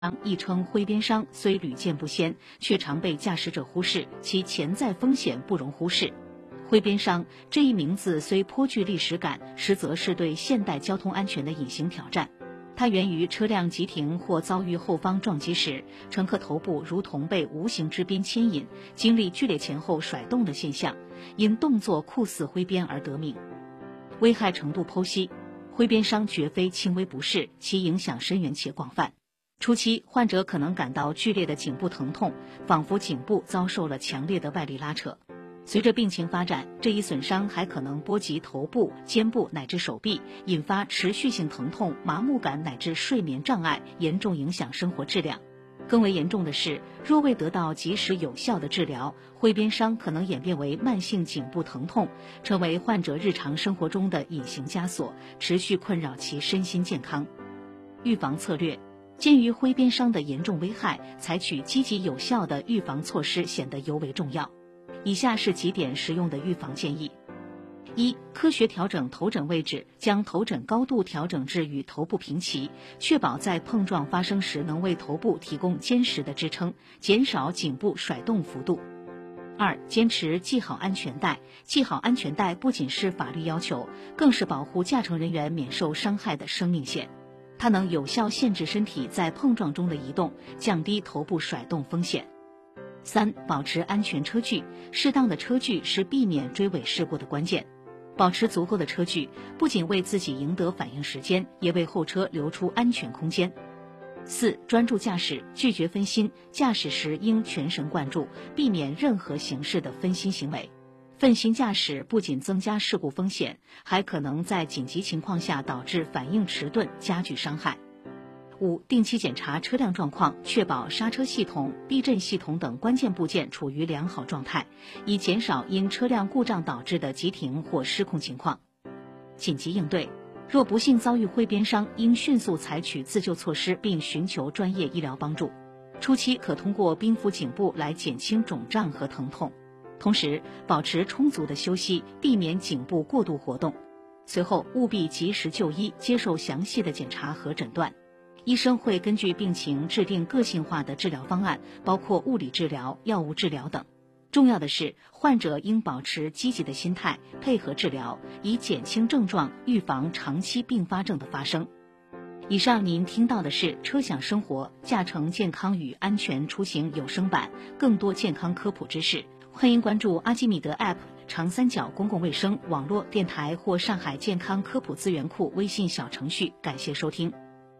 亦称挥鞭伤，虽屡见不鲜，却常被驾驶者忽视，其潜在风险不容忽视。挥鞭伤这一名字虽颇具历史感，实则是对现代交通安全的隐形挑战。它源于车辆急停或遭遇后方撞击时，乘客头部如同被无形之鞭牵引，经历剧烈前后甩动的现象，因动作酷似挥鞭而得名。危害程度剖析，挥鞭伤绝非轻微不适，其影响深远且广泛。初期，患者可能感到剧烈的颈部疼痛，仿佛颈部遭受了强烈的外力拉扯。随着病情发展，这一损伤还可能波及头部、肩部乃至手臂，引发持续性疼痛、麻木感乃至睡眠障碍，严重影响生活质量。更为严重的是，若未得到及时有效的治疗，挥鞭伤可能演变为慢性颈部疼痛，成为患者日常生活中的隐形枷锁，持续困扰其身心健康。预防策略，鉴于挥鞭伤的严重危害，采取积极有效的预防措施显得尤为重要。以下是几点实用的预防建议：一、科学调整头枕位置，将头枕高度调整至与头部平齐，确保在碰撞发生时能为头部提供坚实的支撑，减少颈部甩动幅度。二、坚持系好安全带。系好安全带不仅是法律要求，更是保护驾乘人员免受伤害的生命线。它能有效限制身体在碰撞中的移动，降低头部甩动风险。三、保持安全车距。适当的车距是避免追尾事故的关键。保持足够的车距，不仅为自己赢得反应时间，也为后车留出安全空间。四、专注驾驶，拒绝分心，驾驶时应全神贯注，避免任何形式的分心行为。分心驾驶不仅增加事故风险，还可能在紧急情况下导致反应迟钝，加剧伤害。五、定期检查车辆状况，确保刹车系统、避震系统等关键部件处于良好状态，以减少因车辆故障导致的急停或失控情况。紧急应对，若不幸遭遇挥鞭伤，应迅速采取自救措施并寻求专业医疗帮助。初期可通过冰敷颈部来减轻肿胀和疼痛，同时保持充足的休息，避免颈部过度活动。随后务必及时就医，接受详细的检查和诊断。医生会根据病情制定个性化的治疗方案，包括物理治疗、药物治疗等。重要的是，患者应保持积极的心态，配合治疗，以减轻症状，预防长期并发症的发生。以上您听到的是车享生活驾乘健康与安全出行有声版，更多健康科普知识，欢迎关注阿基米德 App、长三角公共卫生网络电台或上海健康科普资源库微信小程序。感谢收听。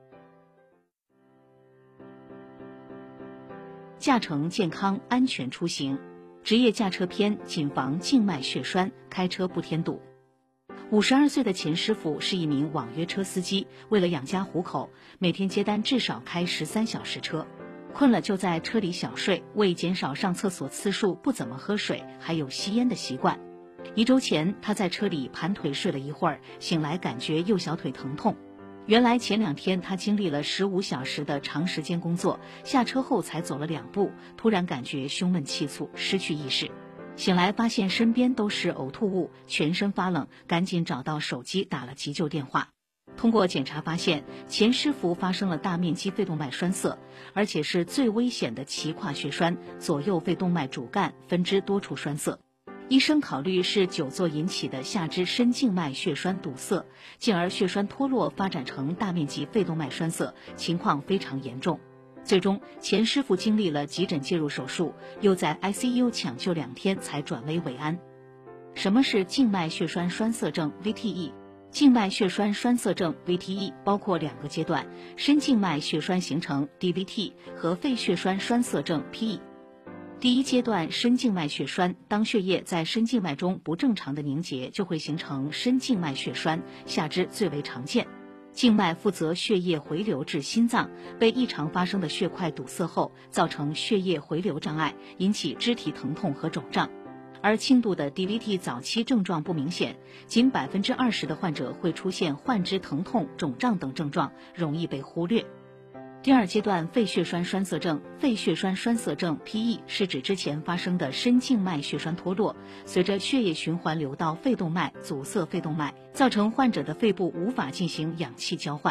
驾乘健康安全出行，职业驾车篇，谨防静脉血栓，开车不添堵。52岁的钱师傅是一名网约车司机，为了养家糊口，每天接单至少开13小时车。困了就在车里小睡，为减少上厕所次数，不怎么喝水，还有吸烟的习惯。1周前，他在车里盘腿睡了一会儿，醒来感觉右小腿疼痛。原来前2天他经历了15小时的长时间工作，下车后才走了2步，突然感觉胸闷气促，失去意识。醒来发现身边都是呕吐物，全身发冷，赶紧找到手机打了急救电话。通过检查发现，钱师傅发生了大面积肺动脉栓塞，而且是最危险的脐跨血栓，左右肺动脉主干分支多处栓塞。医生考虑是久坐引起的下肢深静脉血栓堵塞，进而血栓脱落发展成大面积肺动脉栓塞，情况非常严重。最终，钱师傅经历了急诊介入手术，又在 ICU 抢救2天才转危为安。什么是静脉血栓栓塞症 VTE？ 静脉血栓栓塞症 VTE 包括2个阶段：深静脉血栓形成 DVT 和肺血栓栓塞症 PE。第一阶段深静脉血栓，当血液在深静脉中不正常的凝结，就会形成深静脉血栓，下肢最为常见。静脉负责血液回流至心脏，被异常发生的血块堵塞后，造成血液回流障碍，引起肢体疼痛和肿胀。而轻度的 DVT 早期症状不明显，仅20%的患者会出现患肢疼痛、肿胀等症状，容易被忽略。第二阶段肺血栓栓塞症，肺血栓栓塞症 PE 是指之前发生的深静脉血栓脱落，随着血液循环流到肺动脉，阻塞肺动脉，造成患者的肺部无法进行氧气交换。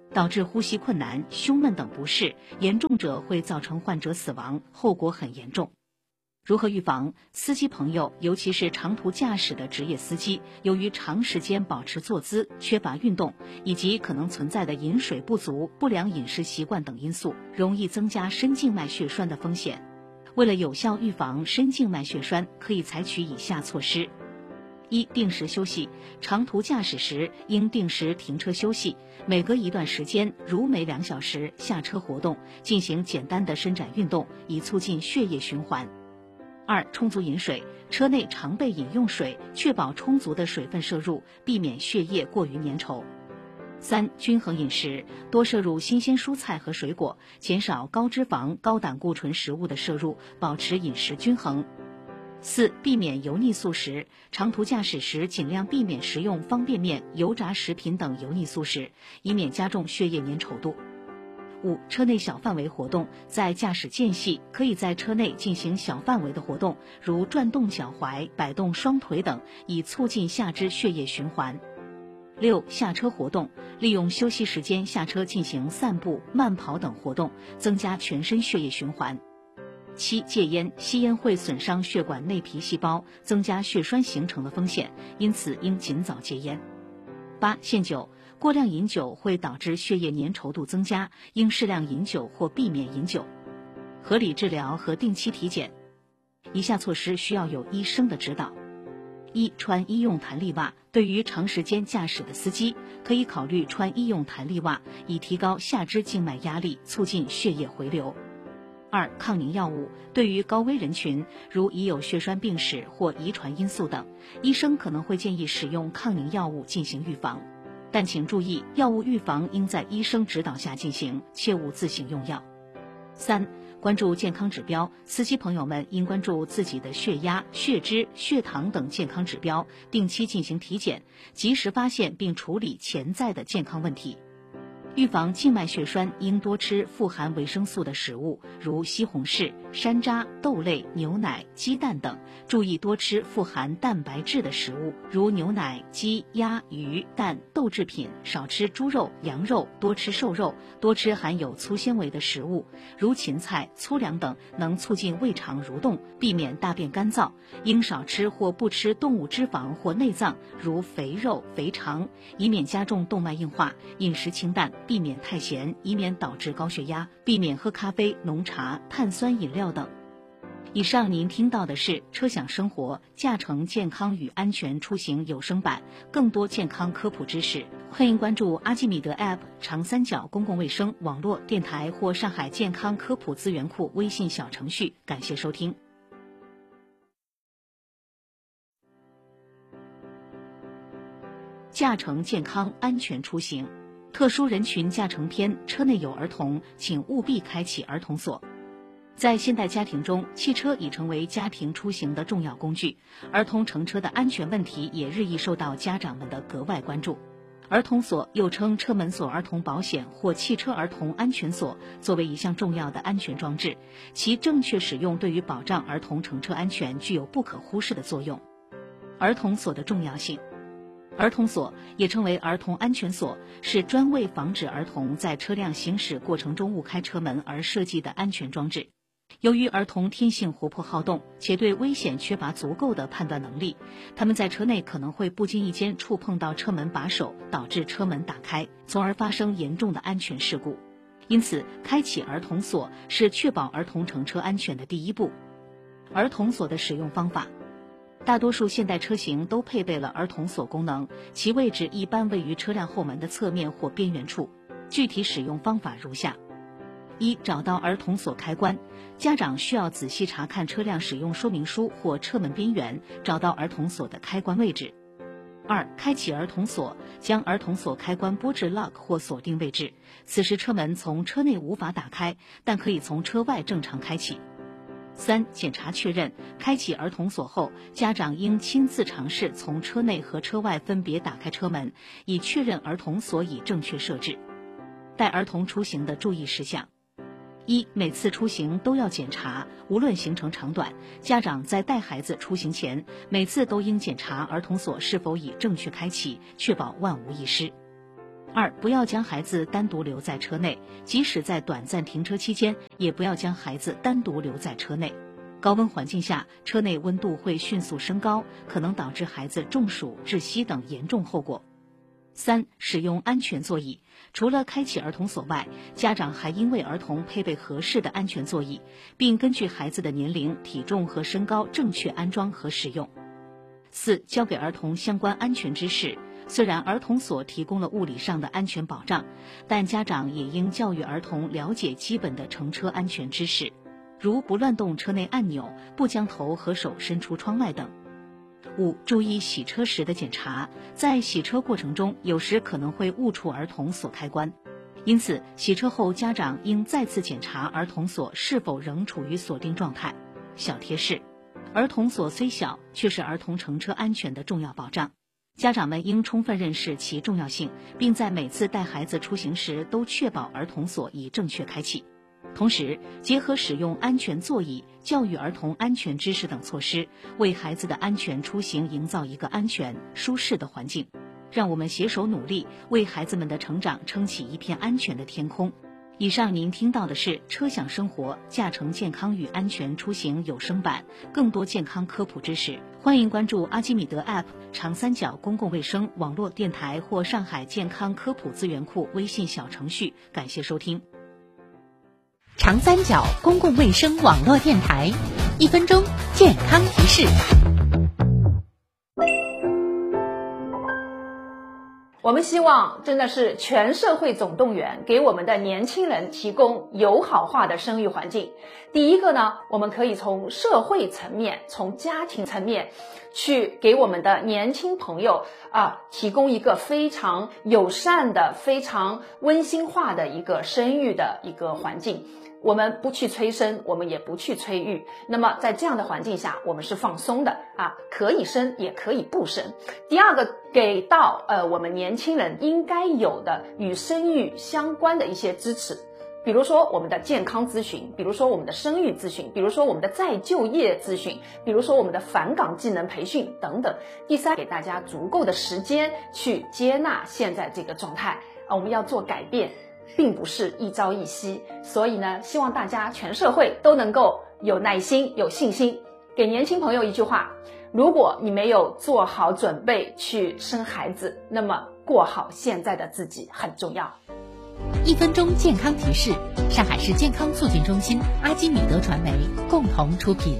导致呼吸困难、胸闷等不适，严重者会造成患者死亡，后果很严重。如何预防？司机朋友，尤其是长途驾驶的职业司机，由于长时间保持坐姿、缺乏运动，以及可能存在的饮水不足、不良饮食习惯等因素，容易增加深静脉血栓的风险。为了有效预防深静脉血栓，可以采取以下措施：一、定时休息。长途驾驶时应定时停车休息，每隔一段时间，如每2小时下车活动，进行简单的伸展运动，以促进血液循环。二、充足饮水，车内常备饮用水，确保充足的水分摄入，避免血液过于粘稠。三、均衡饮食，多摄入新鲜蔬菜和水果，减少高脂肪、高胆固醇食物的摄入，保持饮食均衡。四、避免油腻素食，长途驾驶时尽量避免食用方便面、油炸食品等油腻素食，以免加重血液粘稠度。五、车内小范围活动，在驾驶间隙可以在车内进行小范围的活动，如转动脚踝、摆动双腿等，以促进下肢血液循环。六、下车活动，利用休息时间下车进行散步、慢跑等活动，增加全身血液循环。七、戒烟，吸烟会损伤血管内皮细胞，增加血栓形成的风险，因此应尽早戒烟。八、限酒，过量饮酒会导致血液粘稠度增加，应适量饮酒或避免饮酒。合理治疗和定期体检。以下措施需要有医生的指导。一、穿医用弹力袜，对于长时间驾驶的司机，可以考虑穿医用弹力袜，以提高下肢静脉压力，促进血液回流。二、抗凝药物，对于高危人群，如已有血栓病史或遗传因素等，医生可能会建议使用抗凝药物进行预防。但请注意，药物预防应在医生指导下进行，切勿自行用药。三、关注健康指标，司机朋友们应关注自己的血压、血脂、血糖等健康指标，定期进行体检，及时发现并处理潜在的健康问题。预防静脉血栓，应多吃富含维生素的食物，如西红柿、山楂、豆类、牛奶、鸡蛋等。注意多吃富含蛋白质的食物，如牛奶、鸡、鸭、鱼、蛋、豆制品，少吃猪肉、羊肉，多吃瘦肉，多吃含有粗纤维的食物，如芹菜、粗粮等，能促进胃肠蠕动，避免大便干燥。应少吃或不吃动物脂肪或内脏，如肥肉、肥肠，以免加重动脉硬化。饮食清淡，避免太咸，以免导致高血压，避免喝咖啡、浓茶、碳酸饮料等。以上您听到的是车享生活驾乘健康与安全出行有声版，更多健康科普知识，欢迎关注阿基米德 App、长三角公共卫生网络电台或上海健康科普资源库微信小程序。感谢收听。驾乘健康安全出行，特殊人群驾乘篇，车内有儿童，请务必开启儿童锁。在现代家庭中，汽车已成为家庭出行的重要工具，儿童乘车的安全问题也日益受到家长们的格外关注。儿童锁又称车门锁儿童保险或汽车儿童安全锁，作为一项重要的安全装置，其正确使用对于保障儿童乘车安全具有不可忽视的作用。儿童锁的重要性。儿童锁也称为儿童安全锁，是专为防止儿童在车辆行驶过程中误开车门而设计的安全装置。由于儿童天性活泼好动，且对危险缺乏足够的判断能力，他们在车内可能会不经意间触碰到车门把手，导致车门打开，从而发生严重的安全事故。因此，开启儿童锁是确保儿童乘车安全的第一步。儿童锁的使用方法。大多数现代车型都配备了儿童锁功能，其位置一般位于车辆后门的侧面或边缘处。具体使用方法如下：一、找到儿童锁开关，家长需要仔细查看车辆使用说明书或车门边缘，找到儿童锁的开关位置。二、开启儿童锁，将儿童锁开关拨至 lock 或锁定位置，此时车门从车内无法打开，但可以从车外正常开启。三、检查确认，开启儿童锁后，家长应亲自尝试从车内和车外分别打开车门，以确认儿童锁已正确设置。带儿童出行的注意事项：一、每次出行都要检查，无论行程长短，家长在带孩子出行前，每次都应检查儿童锁是否已正确开启，确保万无一失。 2、不要将孩子单独留在车内，即使在短暂停车期间，也不要将孩子单独留在车内。高温环境下，车内温度会迅速升高，可能导致孩子中暑、窒息等严重后果。3、使用安全座椅。除了开启儿童锁外，家长还应为儿童配备合适的安全座椅，并根据孩子的年龄、体重和身高正确安装和使用。4、教给儿童相关安全知识。虽然儿童锁提供了物理上的安全保障，但家长也应教育儿童了解基本的乘车安全知识，如不乱动车内按钮、不将头和手伸出窗外等。5、注意洗车时的检查，在洗车过程中，有时可能会误触儿童锁开关，因此洗车后家长应再次检查儿童锁是否仍处于锁定状态。小贴士：儿童锁虽小，却是儿童乘车安全的重要保障。家长们应充分认识其重要性，并在每次带孩子出行时都确保儿童锁已正确开启。同时，结合使用安全座椅、教育儿童安全知识等措施，为孩子的安全出行营造一个安全、舒适的环境。让我们携手努力，为孩子们的成长撑起一片安全的天空。以上您听到的是车享生活驾乘健康与安全出行有声版，更多健康科普知识，欢迎关注阿基米德 App、长三角公共卫生网络电台或上海健康科普资源库微信小程序。感谢收听。 长三角公共卫生网络电台，1分钟健康提示。 我们希望真的是全社会总动员，给我们的年轻人提供友好化的生育环境。第一个呢，我们可以从社会层面、从家庭层面去给我们的年轻朋友提供一个非常友善的、非常温馨化的一个生育的一个环境。我们不去催生，我们也不去催育。那么在这样的环境下，我们是放松的可以生也可以不生。第二个，给到我们年轻人应该有的与生育相关的一些支持，比如说我们的健康咨询，比如说我们的生育咨询，比如说我们的再就业咨询，比如说我们的返岗技能培训等等。第三，给大家足够的时间去接纳现在这个状态我们要做改变并不是一朝一夕，所以呢，希望大家全社会都能够有耐心、有信心。给年轻朋友一句话：如果你没有做好准备去生孩子，那么过好现在的自己很重要。 1分钟健康提示，上海市健康促进中心、阿基米德传媒共同出品。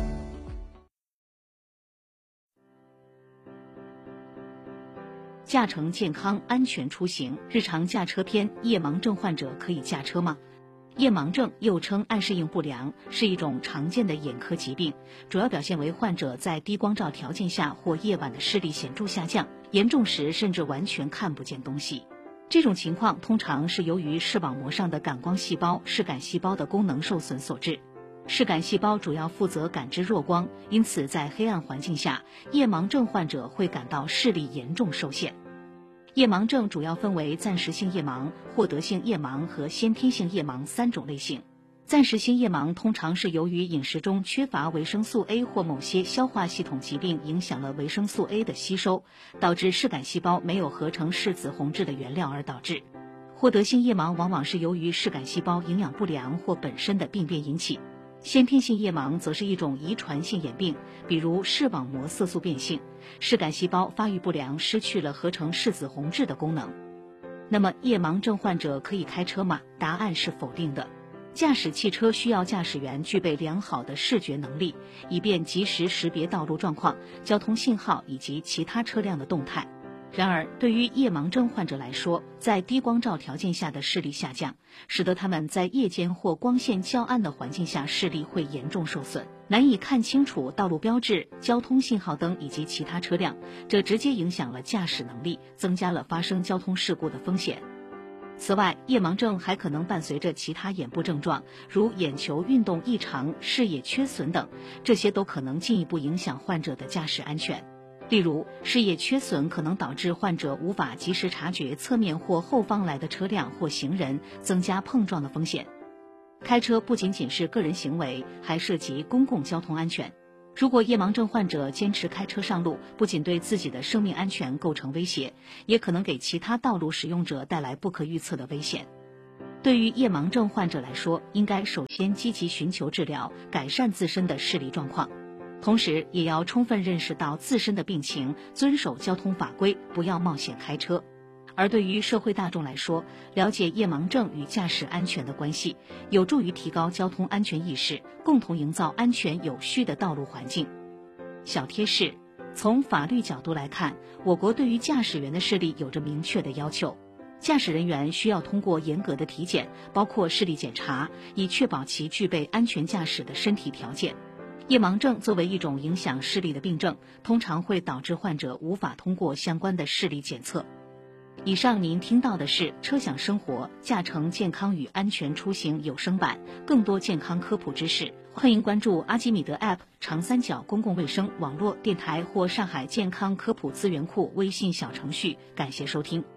驾乘健康安全出行，日常驾车篇：夜盲症患者可以驾车吗？夜盲症又称暗适应不良，是一种常见的眼科疾病，主要表现为患者在低光照条件下或夜晚的视力显著下降，严重时甚至完全看不见东西。这种情况通常是由于视网膜上的感光细胞、视杆细胞的功能受损所致。视杆细胞主要负责感知弱光，因此在黑暗环境下，夜盲症患者会感到视力严重受限。夜盲症主要分为暂时性夜盲、获得性夜盲和先天性夜盲3种类型。暂时性夜盲通常是由于饮食中缺乏维生素 A 或某些消化系统疾病影响了维生素 A 的吸收，导致视杆细胞没有合成视紫红质的原料而导致。获得性夜盲往往是由于视杆细胞营养不良或本身的病变引起。先天性夜盲则是一种遗传性眼病，比如视网膜色素变性，视杆细胞发育不良，失去了合成视紫红质的功能。那么夜盲症患者可以开车吗？答案是否定的。驾驶汽车需要驾驶员具备良好的视觉能力，以便及时识别道路状况、交通信号以及其他车辆的动态。然而，对于夜盲症患者来说，在低光照条件下的视力下降，使得他们在夜间或光线较暗的环境下视力会严重受损，难以看清楚道路标志、交通信号灯以及其他车辆，这直接影响了驾驶能力，增加了发生交通事故的风险。此外，夜盲症还可能伴随着其他眼部症状，如眼球运动异常、视野缺损等，这些都可能进一步影响患者的驾驶安全。例如，视野缺损可能导致患者无法及时察觉侧面或后方来的车辆或行人，增加碰撞的风险。开车不仅仅是个人行为，还涉及公共交通安全。 如果夜盲症患者坚持开车上路，不仅对自己的生命安全构成威胁，也可能给其他道路使用者带来不可预测的危险。对于夜盲症患者来说，应该首先积极寻求治疗，改善自身的视力状况，同时也要充分认识到自身的病情，遵守交通法规，不要冒险开车。而对于社会大众来说，了解夜盲症与驾驶安全的关系，有助于提高交通安全意识，共同营造安全有序的道路环境。小贴士：从法律角度来看，我国对于驾驶员的视力有着明确的要求，驾驶人员需要通过严格的体检，包括视力检查，以确保其具备安全驾驶的身体条件。夜盲症作为一种影响视力的病症，通常会导致患者无法通过相关的视力检测。以上您听到的是车享生活驾乘健康与安全出行有声版，更多健康科普知识，欢迎关注阿基米德 App、长三角公共卫生网络电台或上海健康科普资源库微信小程序。感谢收听。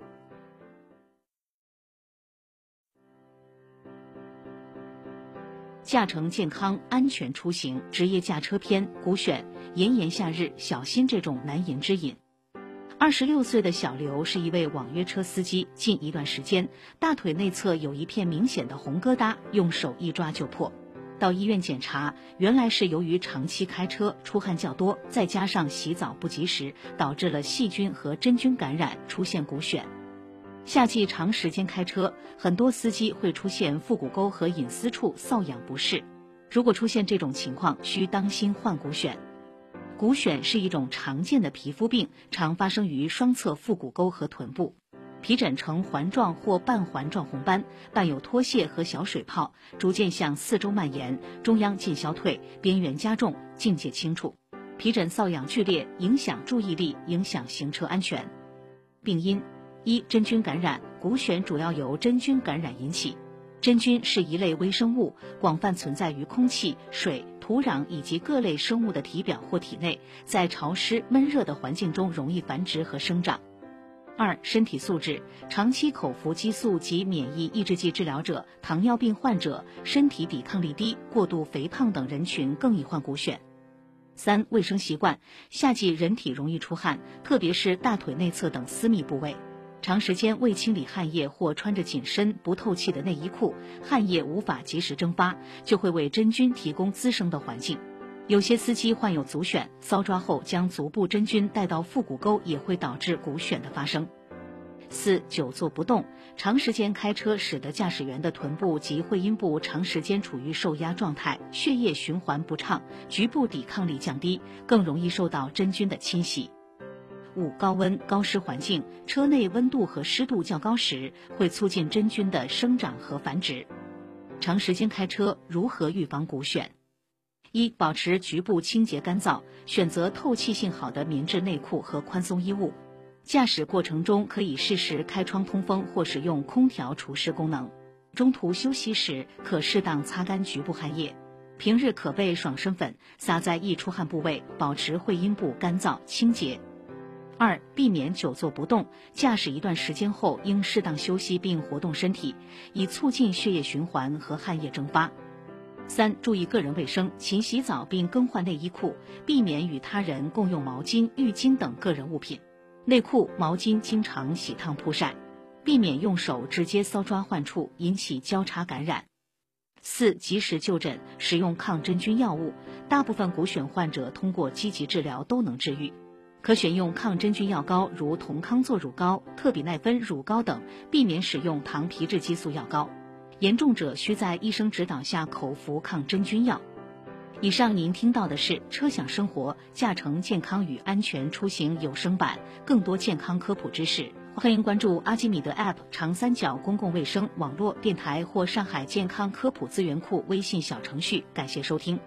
驾乘健康安全出行职业驾车篇古选：炎炎夏日小心这种难言之隐。26岁的小刘是一位网约车司机，近一段时间大腿内侧有一片明显的红疙瘩，用手一抓就破。到医院检查，原来是由于长期开车出汗较多，再加上洗澡不及时，导致了细菌和真菌感染，出现骨癣。夏季长时间开车，很多司机会出现腹股沟和隐私处瘙痒不适，如果出现这种情况，需当心患骨癣。骨癣是一种常见的皮肤病，常发生于双侧腹股沟和臀部，皮疹呈环状或半环状红斑，伴有脱屑和小水泡，逐渐向四周蔓延，中央近消退，边缘加重，境界清楚。皮疹瘙痒剧烈，影响注意力，影响行车安全。病因：一、真菌感染。骨癣主要由真菌感染引起。真菌是一类微生物，广泛存在于空气、水、土壤以及各类生物的体表或体内，在潮湿、闷热的环境中容易繁殖和生长。二、身体素质。长期口服激素及免疫抑制剂治疗者、糖尿病患者、身体抵抗力低、过度肥胖等人群更易患骨癣。三、卫生习惯。夏季人体容易出汗，特别是大腿内侧等私密部位。长时间未清理汗液或穿着紧身不透气的内衣裤，汗液无法及时蒸发，就会为真菌提供滋生的环境。有些司机患有足癣，搔抓后将足部真菌带到腹股沟，也会导致骨癣的发生。四、久坐不动。长时间开车使得驾驶员的臀部及会阴部长时间处于受压状态，血液循环不畅，局部抵抗力降低，更容易受到真菌的侵袭。五、高温高湿环境。车内温度和湿度较高时，会促进真菌的生长和繁殖。长时间开车如何预防骨癣？一、保持局部清洁干燥，选择透气性好的棉质内裤和宽松衣物。驾驶过程中可以适时开窗通风或使用空调除湿功能。中途休息时可适当擦干局部汗液。平日可备爽身粉，撒在易出汗部位，保持会阴部干燥清洁。二、避免久坐不动，驾驶一段时间后应适当休息并活动身体，以促进血液循环和汗液蒸发。三、注意个人卫生，勤洗澡并更换内衣裤，避免与他人共用毛巾、浴巾等个人物品。内裤、毛巾经常洗烫曝晒，避免用手直接搔抓患处，引起交叉感染。四、及时就诊，使用抗真菌药物，大部分骨癣患者通过积极治疗都能治愈。可选用抗真菌药膏，如酮康唑乳膏、特比奈芬乳膏等，避免使用糖皮质激素药膏。严重者需在医生指导下口服抗真菌药。以上您听到的是车享生活驾乘健康与安全出行有声版，更多健康科普知识，欢迎关注阿基米德 App、长三角公共卫生网络电台或上海健康科普资源库微信小程序。感谢收听。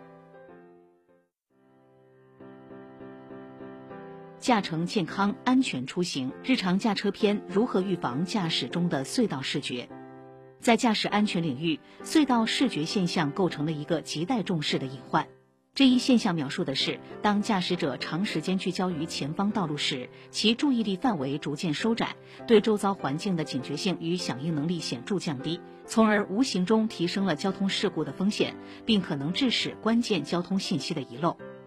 驾乘健康安全出行日常驾车篇：如何预防驾驶中的隧道视觉。在驾驶安全领域，隧道视觉现象构成了一个亟待重视的隐患。这一现象描述的是，当驾驶者长时间聚焦于前方道路时，其注意力范围逐渐收窄，对周遭环境的警觉性与响应能力显著降低，从而无形中提升了交通事故的风险，并可能致使关键交通信息的遗漏。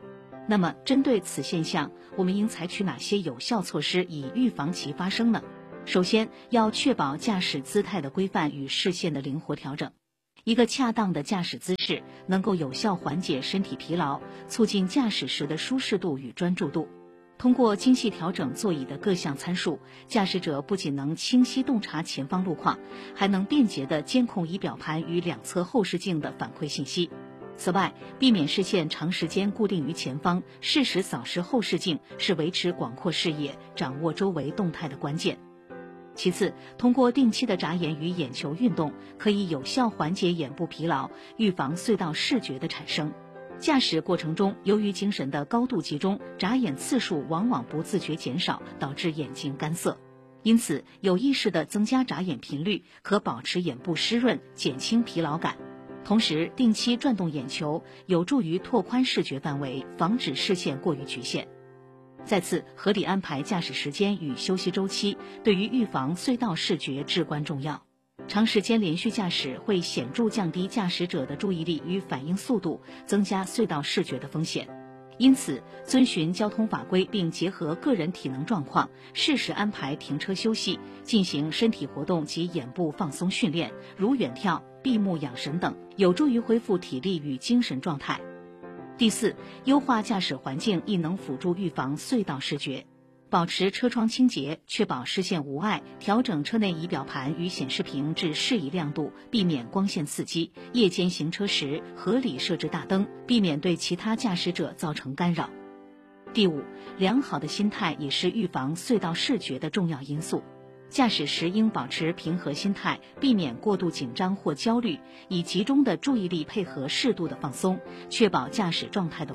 那么，针对此现象，我们应采取哪些有效措施以预防其发生呢？首先，要确保驾驶姿态的规范与视线的灵活调整。一个恰当的驾驶姿势能够有效缓解身体疲劳，促进驾驶时的舒适度与专注度。通过精细调整座椅的各项参数，驾驶者不仅能清晰洞察前方路况，还能便捷地监控仪表盘与两侧后视镜的反馈信息。此外，避免视线长时间固定于前方，适时扫视后视镜是维持广阔视野、掌握周围动态的关键。其次，通过定期的眨眼与眼球运动，可以有效缓解眼部疲劳，预防隧道视觉的产生。驾驶过程中，由于精神的高度集中，眨眼次数往往不自觉减少，导致眼睛干涩。因此，有意识地增加眨眼频率，可保持眼部湿润，减轻疲劳感。同时，定期转动眼球，有助于拓宽视觉范围，防止视线过于局限。再次，合理安排驾驶时间与休息周期，对于预防隧道视觉至关重要。长时间连续驾驶会显著降低驾驶者的注意力与反应速度，增加隧道视觉的风险。因此，遵循交通法规并结合个人体能状况，适时安排停车休息，进行身体活动及眼部放松训练，如远眺、闭目养神等，有助于恢复体力与精神状态。第四，优化驾驶环境亦能辅助预防隧道视觉。保持车窗清洁，确保视线无碍，调整车内仪表盘与显示屏至适宜亮度，避免光线刺激。夜间行车时合理设置大灯，避免对其他驾驶者造成干扰。第五，良好的心态也是预防隧道视觉的重要因素。驾驶时应保持平和心态，避免过度紧张或焦虑，以集中的注意力配合适度的放松，确保驾驶状态的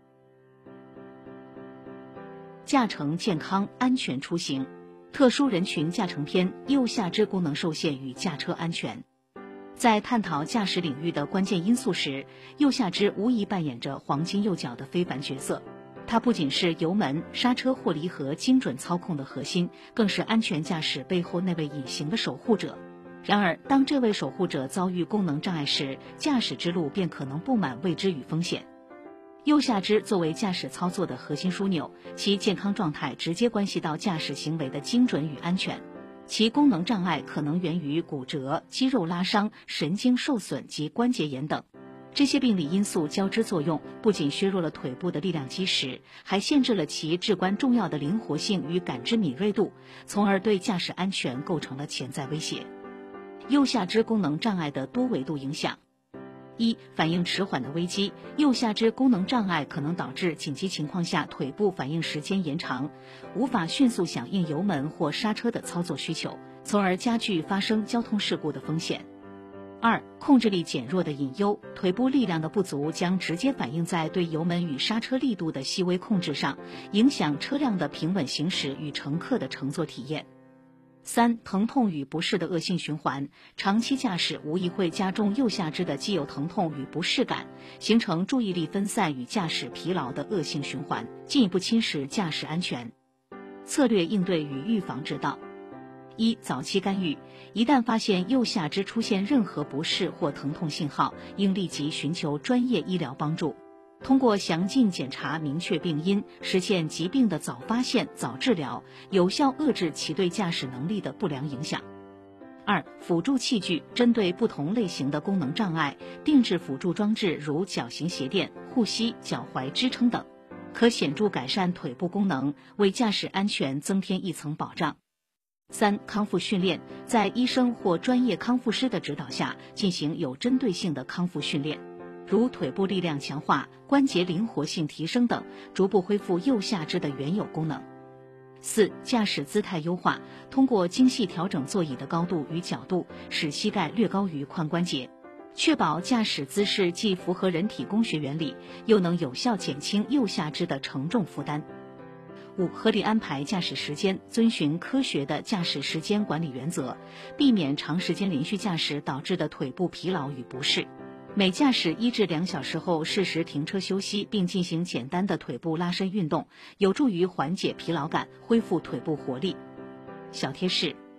驾乘健康安全出行。特殊人群驾乘篇：右下肢功能受限与驾车安全。在探讨驾驶领域的关键因素时，右下肢无疑扮演着黄金右脚的非凡角色。它不仅是油门、刹车或离合精准操控的核心，更是安全驾驶背后那位隐形的守护者。然而，当这位守护者遭遇功能障碍时，驾驶之路便可能布满未知与风险。右下肢作为驾驶操作的核心枢纽，其健康状态直接关系到驾驶行为的精准与安全。其功能障碍可能源于骨折、肌肉拉伤、神经受损及关节炎等。这些病理因素交织作用，不仅削弱了腿部的力量基石，还限制了其至关重要的灵活性与感知敏锐度，从而对驾驶安全构成了潜在威胁。右下肢功能障碍的多维度影响。一、反应迟缓的危机。右下肢功能障碍可能导致紧急情况下腿部反应时间延长，无法迅速响应油门或刹车的操作需求，从而加剧发生交通事故的风险。二、控制力减弱的隐忧。腿部力量的不足将直接反映在对油门与刹车力度的细微控制上，影响车辆的平稳行驶与乘客的乘坐体验。三、疼痛与不适的恶性循环。长期驾驶无疑会加重右下肢的既有疼痛与不适感，形成注意力分散与驾驶疲劳的恶性循环，进一步侵蚀驾驶安全。策略应对与预防之道。一、早期干预。一旦发现右下肢出现任何不适或疼痛信号，应立即寻求专业医疗帮助。通过详尽检查明确病因，实现疾病的早发现、早治疗，有效遏制其对驾驶能力的不良影响。二、辅助器具。针对不同类型的功能障碍，定制辅助装置如脚型鞋垫、护膝、脚踝支撑等，可显著改善腿部功能，为驾驶安全增添一层保障。三、康复训练。在医生或专业康复师的指导下，进行有针对性的康复训练，如腿部力量强化、关节灵活性提升等，逐步恢复右下肢的原有功能。四、驾驶姿态优化。通过精细调整座椅的高度与角度，使膝盖略高于髋关节，确保驾驶姿势既符合人体工学原理，又能有效减轻右下肢的承重负担。五、合理安排驾驶时间。遵循科学的驾驶时间管理原则，避免长时间连续驾驶导致的腿部疲劳与不适。每驾驶1至2小时后适时停车休息，并进行简单的腿部拉伸运动，有助于缓解疲劳感，恢复腿部活力。小贴士：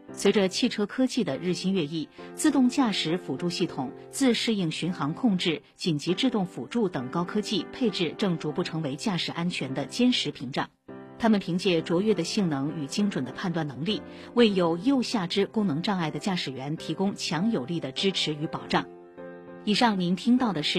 随着汽车科技的日新月异，自动驾驶辅助系统、自适应巡航控制、紧急制动辅助等高科技配置正逐步成为驾驶安全的坚实屏障。它们凭借卓越的性能与精准的判断能力，为有右下肢功能障碍的驾驶员提供强有力的支持与保障。以上您听到的是